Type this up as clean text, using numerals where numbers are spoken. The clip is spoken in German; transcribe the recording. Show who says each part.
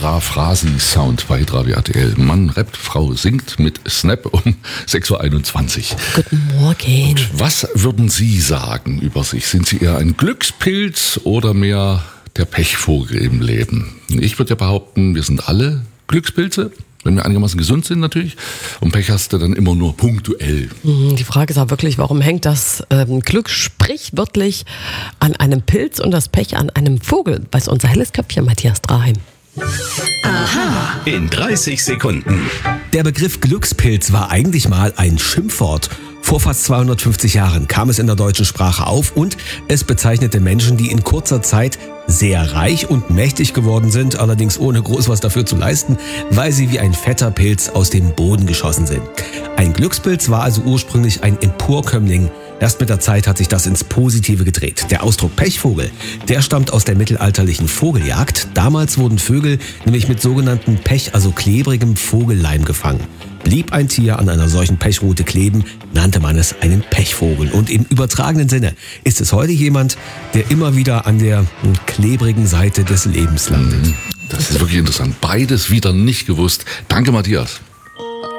Speaker 1: Paraphrasi-Sound bei Hitradio RTL. Mann rappt, Frau singt mit Snap um 6.21 Uhr.
Speaker 2: Guten Morgen.
Speaker 1: Und was würden Sie sagen über sich? Sind Sie eher ein Glückspilz oder mehr der Pechvogel im Leben? Ich würde ja behaupten, wir sind alle Glückspilze, wenn wir einigermaßen gesund sind natürlich. Und Pech hast du dann immer nur punktuell.
Speaker 2: Die Frage ist auch wirklich, warum hängt das Glück sprichwörtlich an einem Pilz und das Pech an einem Vogel? Weiß unser helles Köpfchen Matthias Draheim.
Speaker 3: Aha. In 30 Sekunden.
Speaker 4: Der Begriff Glückspilz war eigentlich mal ein Schimpfwort. Vor fast 250 Jahren kam es in der deutschen Sprache auf und es bezeichnete Menschen, die in kurzer Zeit sehr reich und mächtig geworden sind, allerdings ohne groß was dafür zu leisten, weil sie wie ein fetter Pilz aus dem Boden geschossen sind. Ein Glückspilz war also ursprünglich ein Emporkömmling. Erst mit der Zeit hat sich das ins Positive gedreht. Der Ausdruck Pechvogel, der stammt aus der mittelalterlichen Vogeljagd. Damals wurden Vögel nämlich mit sogenannten Pech, also klebrigem Vogelleim gefangen. Blieb ein Tier an einer solchen Pechrute kleben, nannte man es einen Pechvogel. Und im übertragenen Sinne ist es heute jemand, der immer wieder an der klebrigen Seite des Lebens landet.
Speaker 1: Das ist wirklich interessant. Beides wieder nicht gewusst. Danke, Matthias.